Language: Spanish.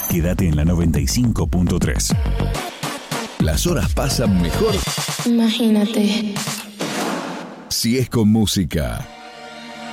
Quédate en la 95.3. Las horas pasan mejor. Imagínate. Si es con música.